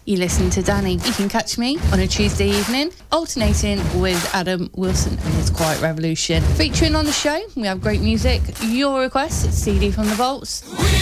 You listen to Danny. You can catch me on a Tuesday evening, alternating with Adam Wilson and his Quiet Revolution. Featuring on the show, we have great music, your requests, CD from the Vaults.